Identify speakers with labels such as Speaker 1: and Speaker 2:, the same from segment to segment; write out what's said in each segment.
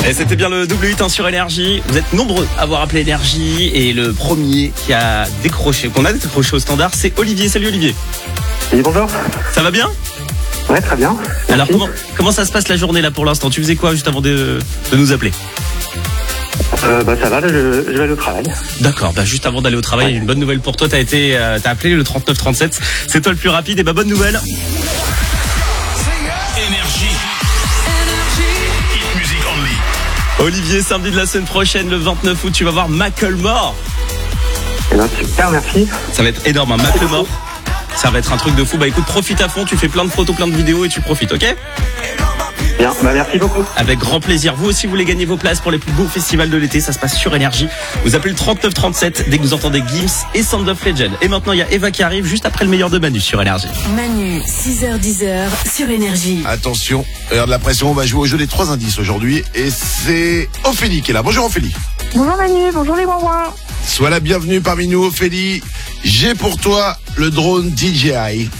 Speaker 1: Et c'était bien le double 8 sur Énergie. Vous êtes nombreux à avoir appelé Énergie. Et le premier qui a décroché, qu'on a décroché au standard, c'est Olivier. Salut Olivier.
Speaker 2: Oui, bonjour.
Speaker 1: Ça va bien ?
Speaker 2: Ouais, très bien.
Speaker 1: Alors comment ça se passe la journée là pour l'instant ? Tu faisais quoi juste avant de nous appeler ?
Speaker 2: Ça va, là, je vais aller au travail.
Speaker 1: D'accord, juste avant d'aller au travail, une bonne nouvelle pour toi, t'as appelé le 3937, c'est toi le plus rapide, et bonne nouvelle.
Speaker 3: Énergie. Hit music only.
Speaker 1: Olivier, samedi de la semaine prochaine, le 29 août, tu vas voir Macklemore.
Speaker 2: Eh bien, super, merci.
Speaker 1: Ça va être énorme, Macklemore. Ça va être un truc de fou. Écoute, profite à fond, tu fais plein de photos, plein de vidéos et tu profites, ok ?
Speaker 2: Bien, merci beaucoup.
Speaker 1: Avec grand plaisir. Vous aussi, vous voulez gagner vos places pour les plus beaux festivals de l'été. Ça se passe sur Énergie. Vous appelez le 3937 dès que vous entendez Gims et Sound of Legend. Et maintenant, il y a Eva qui arrive juste après le meilleur de Manu sur Énergie.
Speaker 4: Manu, 6h-10h sur Énergie.
Speaker 5: Attention, regarde la pression, on va jouer au jeu des 3 indices aujourd'hui. Et c'est Ophélie qui est là. Bonjour Ophélie.
Speaker 6: Bonjour Manu, bonjour les bonbons.
Speaker 5: Sois la bienvenue parmi nous Ophélie. J'ai pour toi le drone DJI.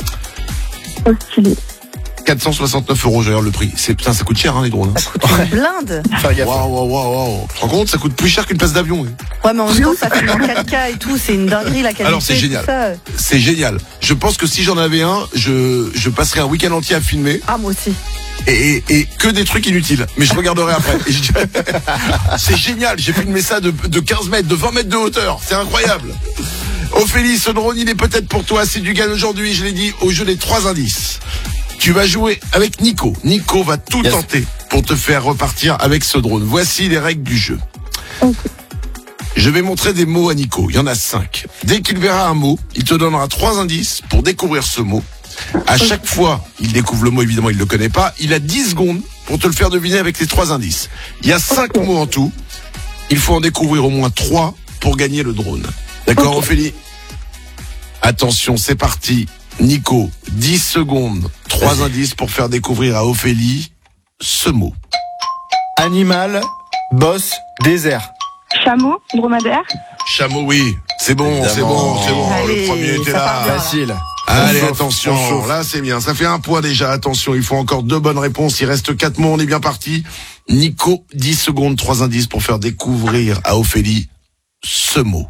Speaker 6: Oh, stylé.
Speaker 5: 469 €, je regarde le prix. Putain, ça coûte cher les drones.
Speaker 7: Ça coûte une blinde.
Speaker 5: Waouh. Tu te rends compte, ça coûte plus cher qu'une place d'avion.
Speaker 7: Ouais, mais en même temps, ça filme en 4K et tout, c'est une dinguerie la qualité.
Speaker 5: Alors c'est génial. C'est génial. Je pense que si j'en avais un, je passerais un week-end entier à filmer.
Speaker 7: Ah, moi aussi.
Speaker 5: Et que des trucs inutiles. Mais je regarderai après. Et je dirais, c'est génial, j'ai filmé ça de 15 mètres, de 20 mètres de hauteur. C'est incroyable. Ophélie, ce drone, il est peut-être pour toi. C'est du gain aujourd'hui, je l'ai dit, au jeu des 3 indices. Tu vas jouer avec Nico. Nico va tout tenter pour te faire repartir avec ce drone. Voici les règles du jeu.
Speaker 6: Okay.
Speaker 5: Je vais montrer des mots à Nico. Il y en a 5. Dès qu'il verra un mot, il te donnera 3 indices pour découvrir ce mot. À chaque fois, il découvre le mot, évidemment, il ne le connaît pas. Il a 10 secondes pour te le faire deviner avec les 3 indices. Il y a 5 mots en tout. Il faut en découvrir au moins 3 pour gagner le drone. D'accord, Ophélie ? Attention, c'est parti. Nico, 10 secondes, 3 indices pour faire découvrir à Ophélie ce mot.
Speaker 8: Animal, boss, désert.
Speaker 6: Chameau, dromadaire.
Speaker 5: Chameau, oui. C'est bon.
Speaker 7: Allez,
Speaker 5: Le premier était
Speaker 7: ça
Speaker 5: là.
Speaker 7: part bien.
Speaker 8: Facile.
Speaker 5: Allez,
Speaker 8: On
Speaker 5: attention.
Speaker 8: chauffe.
Speaker 5: Là, c'est bien. Ça fait 1 point déjà. Attention, il faut encore 2 bonnes réponses. Il reste 4 mots. On est bien parti. Nico, 10 secondes, 3 indices pour faire découvrir à Ophélie ce mot.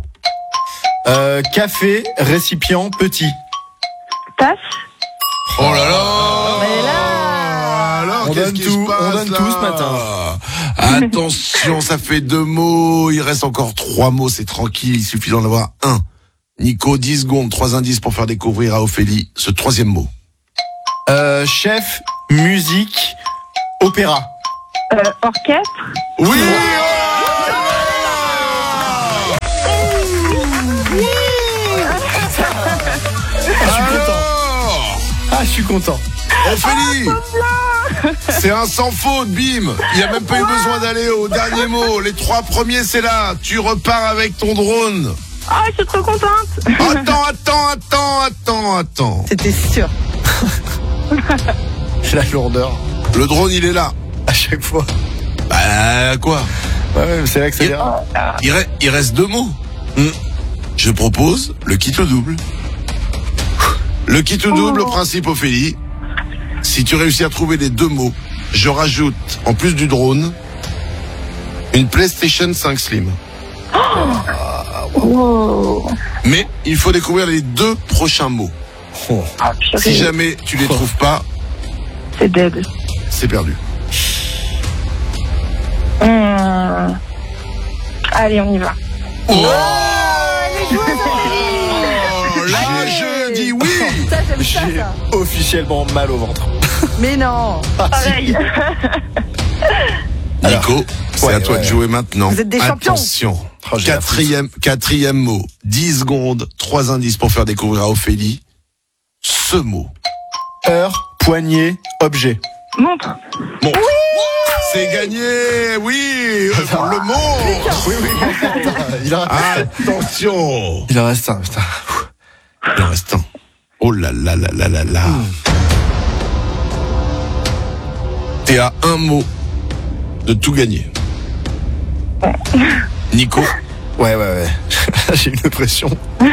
Speaker 8: Café, récipient, petit.
Speaker 6: Tasse.
Speaker 5: Oh là là!
Speaker 7: Mais là,
Speaker 5: Alors,
Speaker 8: on
Speaker 5: qu'est-ce
Speaker 8: donne
Speaker 5: qui
Speaker 8: tout,
Speaker 5: se passe
Speaker 8: on donne
Speaker 5: là
Speaker 8: tout ce matin.
Speaker 5: Attention, ça fait 2 mots. Il reste encore 3 mots. C'est tranquille. Il suffit d'en avoir 1. Nico, 10 secondes, 3 indices pour faire découvrir à Ophélie ce 3e mot.
Speaker 8: Chef, musique, opéra.
Speaker 6: Orchestre.
Speaker 5: Oui!
Speaker 8: Je suis content.
Speaker 5: Ophélie! C'est un sans faute, bim! Il n'y a même pas eu besoin d'aller au dernier mot. Les 3 premiers, c'est là. Tu repars avec ton drone.
Speaker 6: Ah, je suis trop contente.
Speaker 5: Attends.
Speaker 7: c'était sûr.
Speaker 8: La lourdeur.
Speaker 5: Le drone, il est là.
Speaker 8: À chaque fois.
Speaker 5: Quoi?
Speaker 8: Ouais, c'est là que ça vient.
Speaker 5: Il reste 2 mots. Je propose le kit au double. Le kit au double, au principe, Ophélie. Si tu réussis à trouver les 2 mots, je rajoute, en plus du drone, une PlayStation 5 Slim.
Speaker 6: Wow.
Speaker 5: Mais il faut découvrir les 2 prochains mots.
Speaker 6: Ah,
Speaker 5: Si jamais tu les trouves pas,
Speaker 6: c'est dead.
Speaker 5: c'est perdu.
Speaker 6: Allez, on y va.
Speaker 5: Là, je dis oui.
Speaker 7: Ça, j'aime
Speaker 8: J'ai
Speaker 7: ça.
Speaker 8: officiellement mal au ventre.
Speaker 7: Mais non.
Speaker 6: Pareil.
Speaker 5: Nico, c'est à toi de jouer maintenant.
Speaker 7: Vous êtes des champions.
Speaker 5: Attention.
Speaker 8: Oh, j'ai la
Speaker 5: Quatrième mot. 10 secondes, 3 indices pour faire découvrir à Ophélie ce mot.
Speaker 8: Heure, poignée, objet.
Speaker 6: Montre.
Speaker 5: Bon. C'est gagné, oui. Le mot.
Speaker 8: Oui. Il en
Speaker 5: Attention.
Speaker 8: reste un, putain.
Speaker 5: Il en reste un. Oh là là là là là là. T'es à 1 mot de tout gagner. Nico,
Speaker 8: Ouais. J'ai une pression.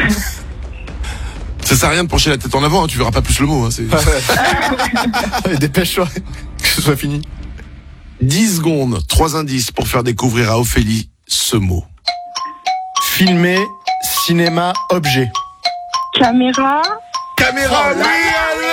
Speaker 5: ça sert à rien de pencher la tête en avant, hein, tu verras pas plus le mot. Hein, c'est...
Speaker 8: Dépêche-toi, que ce soit fini.
Speaker 5: 10 secondes, 3 indices pour faire découvrir à Ophélie ce mot.
Speaker 8: Filmer, cinéma, objet.
Speaker 6: Caméra.
Speaker 5: Caméra, oui, allez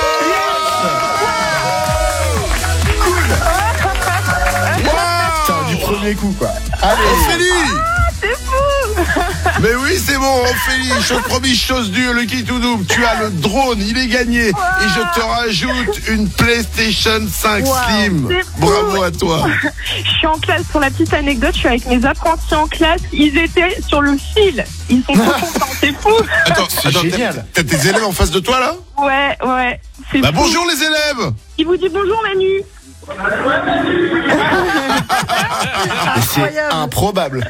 Speaker 8: Putain, du premier coup, quoi. Allez.
Speaker 5: Ophélie!
Speaker 6: C'est fou.
Speaker 5: Mais oui, c'est bon, Ophélie, chose promise, chose due, le kit ou double. Tu as le drone, il est gagné. Et je te rajoute une PlayStation 5 Slim.
Speaker 6: c'est fou.
Speaker 5: Bravo à toi.
Speaker 6: Je suis en classe, pour la petite anecdote, je suis avec mes apprentis en classe. Ils étaient sur le fil. Ils sont trop contents, c'est fou.
Speaker 5: Attends,
Speaker 8: génial.
Speaker 5: t'as tes élèves en face de toi, là?
Speaker 6: Ouais. C'est
Speaker 5: Bah
Speaker 6: fou.
Speaker 5: bonjour les élèves.
Speaker 6: Il vous dit bonjour, Manu.
Speaker 8: Et c'est improbable.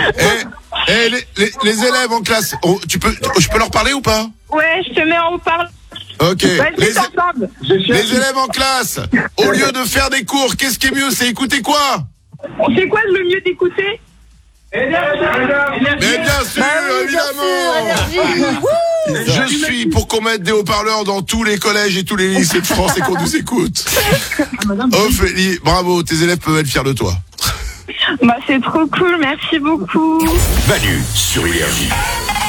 Speaker 5: Les élèves en classe, je peux leur parler ou pas?
Speaker 6: Ouais, je te mets en haut-parleur.
Speaker 5: Ok.
Speaker 6: Vas-y, ensemble.
Speaker 5: Les élèves en classe, au lieu de faire des cours, qu'est-ce qui est mieux? C'est écouter quoi?
Speaker 6: C'est quoi le mieux d'écouter?
Speaker 5: Mais bien sûr, évidemment. Je suis pour qu'on mette des haut-parleurs dans tous les collèges et tous les lycées de France et qu'on nous écoute. Ophélie, bravo, tes élèves peuvent être fiers de toi.
Speaker 6: Bah, c'est trop cool, merci beaucoup.
Speaker 3: Manu sur Énergie.